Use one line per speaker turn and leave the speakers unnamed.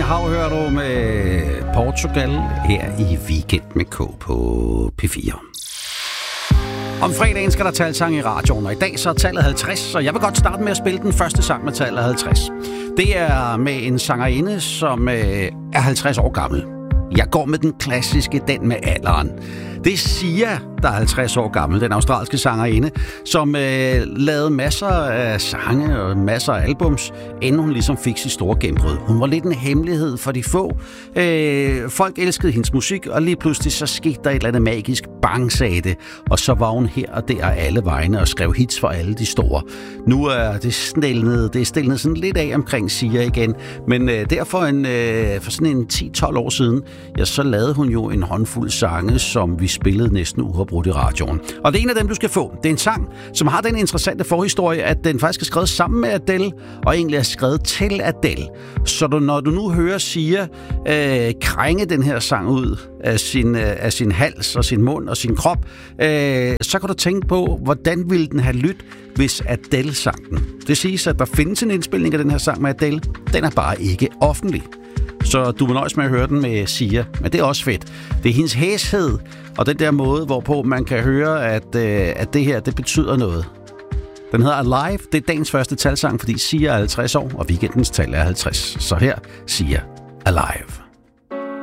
Hav hører du med Portugal her i Weekend med K på P4. Om fredagen skal der tale sang i radioen, og i dag så er tallet 50, så jeg vil godt starte med at spille den første sang med tallet 50. Det er med en sangerinde, som er 50 år gammel. Jeg går med den klassiske, den med alderen. Det er Sia, der er 50 år gammel, den australske sangerinde, som lavede masser af sange og masser af albums, inden hun ligesom fik sit store gennembrud. Hun var lidt en hemmelighed for de få. Folk elskede hendes musik, og lige pludselig så skete der et eller andet magisk bang, sagde det. Og så var hun her og der alle vegne og skrev hits for alle de store. Nu er det stilnet sådan lidt af omkring Sia igen, men derfor for sådan en 10-12 år siden, ja, så lavede hun jo en håndfuld sange, som vi spillede næsten uafbrudt i radioen. Og det er en af dem, du skal få. Det er en sang, som har den interessante forhistorie, at den faktisk er skrevet sammen med Adele, og egentlig er skrevet til Adele. Så når du nu hører Sia krænge den her sang ud af sin hals og sin mund og sin krop, så kan du tænke på, hvordan ville den have lyttet, hvis Adele sang den. Det siges, at der findes en indspilning af den her sang med Adele. Den er bare ikke offentlig. Så du må nøjes med at høre den med Sia, men det er også fedt. Det er hendes hæshed, og den der måde, hvorpå man kan høre, at det her, det betyder noget. Den hedder Alive. Det er dagens første talsang, fordi Sia er 50 år, og weekendens tal er 50. Så her, Sia, Alive.